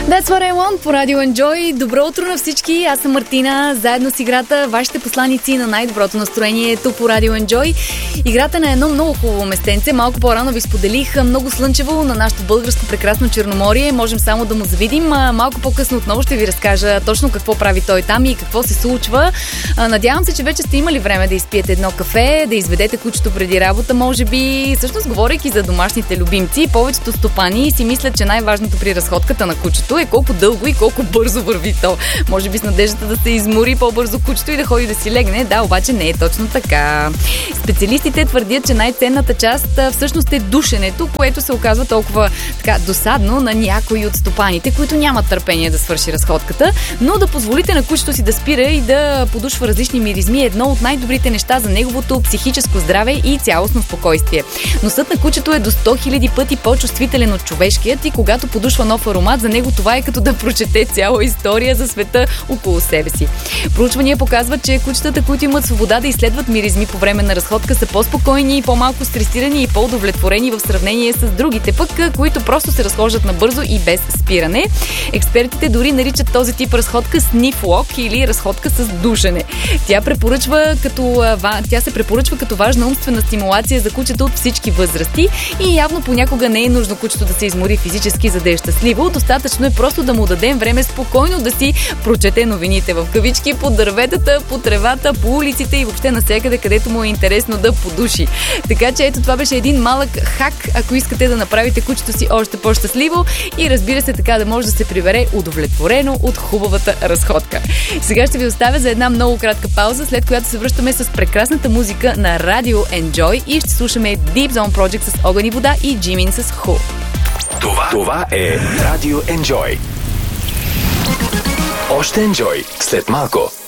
That's what I want по Радио Enjoy. Добро утро на всички, аз съм Мартина. Заедно с играта вашите посланици на най-доброто настроение е тук по Радио Enjoy. Играта на едно много хубаво местенце. Малко по-рано ви споделих, много слънчево на нашето българско прекрасно Черноморие. Можем само да му завидим. Малко по-късно отново ще ви разкажа точно какво прави той там и какво се случва. Надявам се, че вече сте имали време да изпиете едно кафе, да изведете кучето преди работа, може би. Всъщност, говорейки за домашните любимци, повечето стопани си мислят, че най-важното при разходката на кучето е колко дълго и колко бързо върви то. Може би с надеждата да се измори по-бързо кучето и да ходи да си легне. Да, обаче не е точно така. Специалистите твърдят, че най-ценната част всъщност е душенето, което се оказва толкова така досадно на някои от стопаните, които нямат търпение да свърши разходката, но да позволите на кучето си да спира и да подушва различни миризми е едно от най-добрите неща за неговото психическо здраве и цялостно спокойствие. Носът на кучето е до 100 000 пъти по-чувствителен от човешкият и когато подушва нов аромат, за него това е като да прочете цяла история за света около себе си. Проучвания показват, че кучетата, които имат свобода да изследват миризми по време на разходка, са по-спокойни, по-малко стресирани и по-удовлетворени в сравнение с другите пък, които просто се разхождат набързо и без спиране. Експертите дори наричат този тип разходка sniff walk или разходка с душене. Тя се препоръчва като важна умствена стимулация за кучета от всички възрасти и явно понякога не е нужно кучето да се измори физически, за да е щастливо. Достатъчно е просто да му дадем време спокойно да си прочете новините в кавички по дърветата, по тревата, по улиците и въобще навсякъде, където му е интересно да подуши. Така че ето това беше един малък хак, ако искате да направите кучето си още по-щастливо и разбира се така да може да се прибере удовлетворено от хубавата разходка. Сега ще ви оставя за една много кратка пауза, след която се връщаме с прекрасната музика на Radio Enjoy и ще слушаме Deep Zone Project с Огън и вода и Jimin с Who. Това е Radio Enjoy. Още Enjoy след малко.